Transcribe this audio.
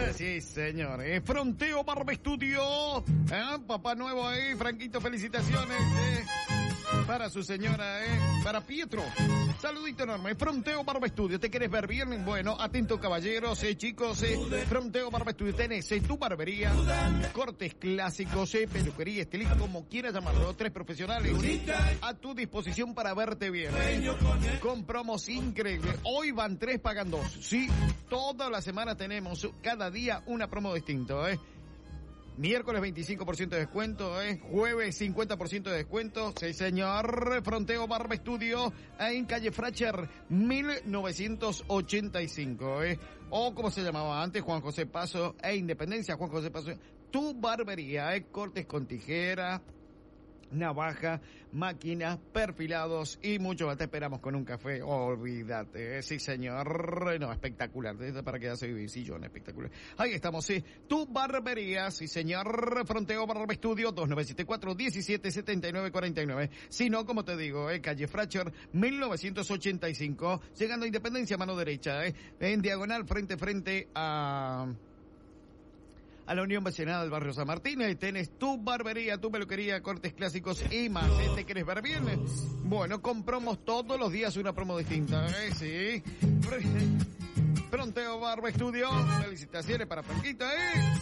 Sí, señor. Fronteo Barba Estudio. Papá nuevo ahí, Franquito, felicitaciones. Para su señora, para Pietro. Saludito enorme. Fronteo Barba Estudio. ¿Te quieres ver bien? Bueno, atento caballeros, chicos. Fronteo Barba Estudio. Tenés tu barbería, cortes clásicos, peluquería, estilista, como quieras llamarlo. 3 profesionales a tu disposición para verte bien. Con promos increíbles. Hoy van 3, pagan 2. Sí, toda la semana tenemos cada día una promo distinta, Miércoles 25% de descuento, jueves 50% de descuento. Sí, señor. Fronteo Barba Estudio en calle Fracher 1985, o como se llamaba antes, Juan José Paso e Independencia. Juan José Paso, tu barbería, cortes con tijera, navaja, máquinas, perfilados y mucho más. Te esperamos con un café, olvídate, sí señor, no, espectacular, para quedarse vivir, sillón, espectacular. Ahí estamos, sí, tu barbería, sí señor, Fronteo Barba Estudio, 2974-177949. Si no, como te digo, calle Fracher, 1985, llegando a Independencia, mano derecha, en diagonal, frente a la Unión Vecinal del Barrio San Martín. Tenés tu barbería, tu peluquería, cortes clásicos y más. ¿Te querés ver bien? Bueno, con promos todos los días, una promo distinta. Sí. Fronteo Barba Estudio. Felicitaciones para Franquito,